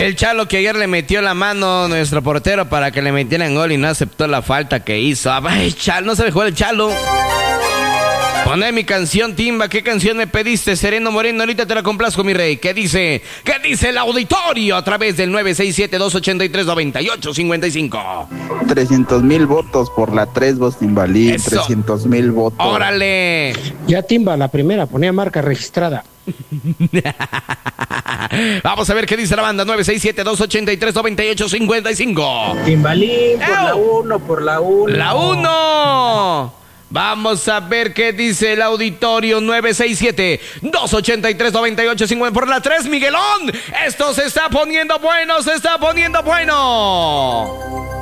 El Chalo que ayer le metió la mano a nuestro portero para que le metieran gol y no aceptó la falta que hizo. Ay, Chalo, no sabe jugar el Chalo. Poné mi canción, Timba. ¿Qué canción me pediste? Sereno Moreno, ahorita te la complazco, mi rey. ¿Qué dice el auditorio a través del 967-283-9855? 300,000 votos por la 3, vos, Timbalín. Eso. 300,000 votos. ¡Órale! Ya Timba, la primera, ponía marca registrada. Vamos a ver qué dice la banda. 967-283-9855. Timbalín, por la 1, por la 1. La 1. Vamos a ver qué dice el auditorio. 967-283-9850 por la 3, Miguelón. Esto se está poniendo bueno, se está poniendo bueno.